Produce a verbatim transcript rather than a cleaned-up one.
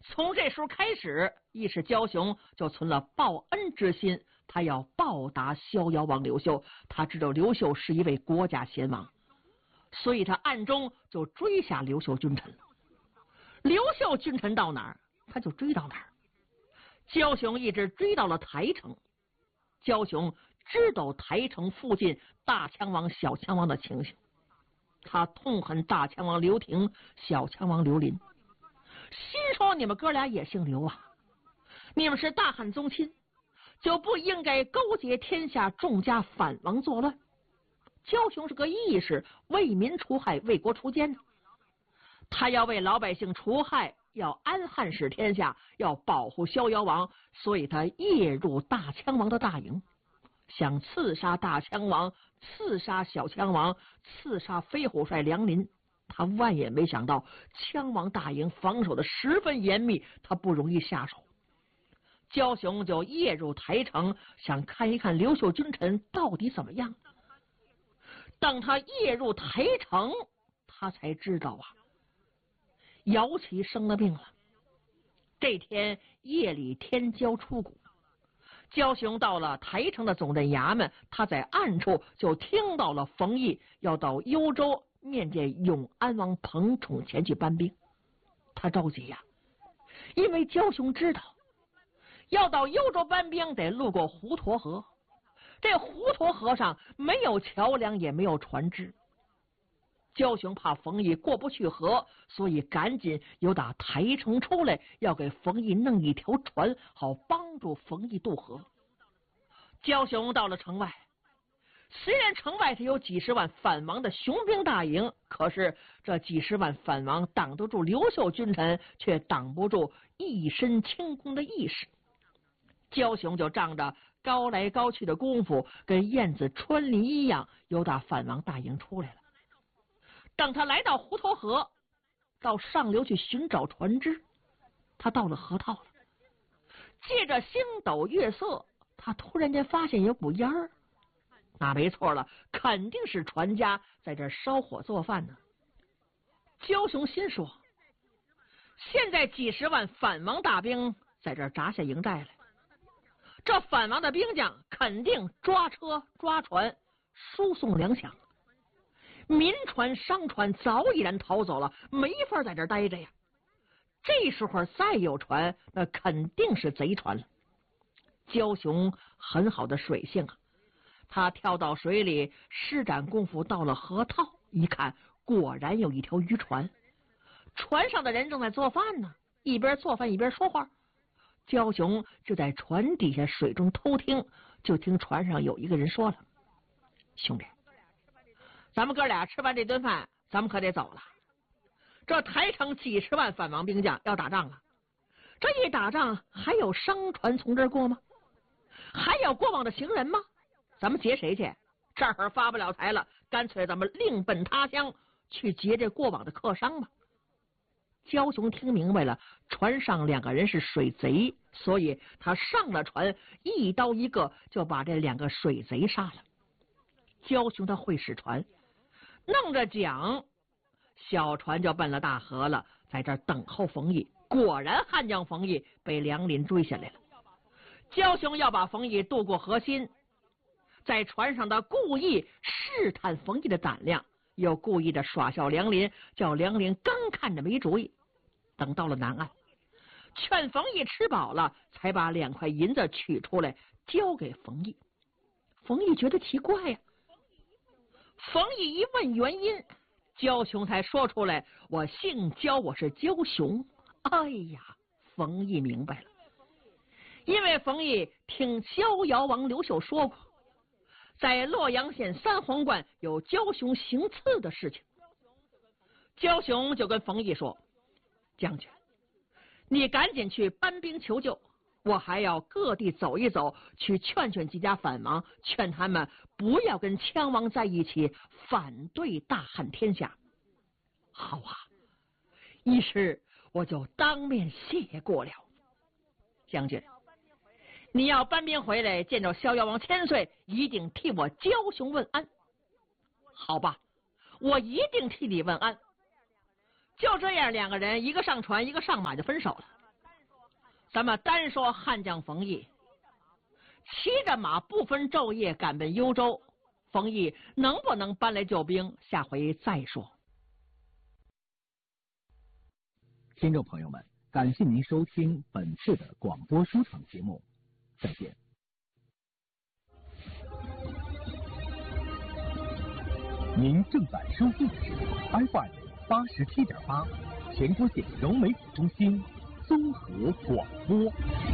从这时候开始，义士焦雄就存了报恩之心，他要报答逍遥王刘秀。他知道刘秀是一位国家贤王，所以他暗中就追下刘秀君臣。刘秀君臣到哪儿，他就追到哪儿。焦雄一直追到了台城。焦雄知道台城附近大羌王、小羌王的情形，他痛恨大羌王刘廷、小羌王刘林，心说你们哥俩也姓刘啊，你们是大汉宗亲，就不应该勾结天下众家反王作乱。焦雄是个义士，为民除害，为国除奸，他要为老百姓除害，要安汉使天下，要保护逍遥王，所以他夜入大羌王的大营，想刺杀大羌王，刺杀小羌王，刺杀飞虎帅梁林。他万也没想到羌王大营防守的十分严密，他不容易下手。焦雄就夜入台城，想看一看刘秀君臣到底怎么样。当他夜入台城，他才知道啊，姚琦生了病了。这天夜里天骄出谷，焦雄到了台城的总镇衙门，他在暗处就听到了冯异要到幽州面见永安王彭宠前去搬兵。他着急呀、啊，因为焦雄知道要到幽州搬兵得路过滹沱河，这滹沱河上没有桥梁也没有船只，焦雄怕冯异过不去河，所以赶紧由打台城出来，要给冯异弄一条船，好帮助冯异渡河。焦雄到了城外，虽然城外头有几十万反王的雄兵大营，可是这几十万反王挡得住刘秀君臣，却挡不住一身轻功的义士。焦雄就仗着高来高去的功夫，跟燕子穿林一样，由打反王大营出来了。等他来到滹沱河，到上流去寻找船只，他到了河套了，借着星斗月色，他突然间发现有股烟儿，那没错了，肯定是船家在这烧火做饭呢。焦雄心说，现在几十万反王大兵在这扎下营寨来，这反王的兵将肯定抓车抓船输送粮饷，民船商船早已然逃走了，没法在这待着呀。这时候再有船，那肯定是贼船了。焦雄很好的水性啊，他跳到水里施展功夫，到了河套一看，果然有一条渔船，船上的人正在做饭呢，一边做饭一边说话。焦雄就在船底下水中偷听，就听船上有一个人说了，兄弟，咱们哥俩吃完这顿饭，咱们可得走了。这台城几十万反王兵将要打仗了，这一打仗还有商船从这儿过吗？还有过往的行人吗？咱们劫谁去？这儿发不了财了，干脆咱们另奔他乡去劫这过往的客商吧。焦雄听明白了，船上两个人是水贼，所以他上了船，一刀一个就把这两个水贼杀了。焦雄他会使船，弄着桨，小船就奔了大河了，在这儿等候冯异。果然汉将冯异被梁林追下来了。焦雄要把冯异渡过河心，在船上的故意试探冯异的胆量，又故意的耍笑梁林，叫梁林刚看着没主意。等到了南岸，劝冯异吃饱了，才把两块银子取出来交给冯异。冯异觉得奇怪呀、啊，冯异一问原因，焦雄才说出来，我姓焦，我是焦雄。哎呀，冯异明白了，因为冯异听逍遥王刘秀说过，在洛阳县三皇观有焦雄行刺的事情。焦雄就跟冯异说，将军，你赶紧去搬兵求救，我还要各地走一走，去劝劝几家反王，劝他们不要跟羌王在一起，反对大汉天下。好啊，一时我就当面谢过了。将军，你要搬兵回来见着逍遥王千岁，一定替我焦雄问安。好吧，我一定替你问安。就这样，两个人一个上船，一个上马，就分手了。 咱们单说汉将冯异，骑着马不分昼夜赶奔幽州，冯异能不能搬来救兵，下回再说。 听众朋友们，感谢您收听本次的广播书场节目，再见。您正在收听的是 F M 八十七点八全国县融媒体中心综合广播。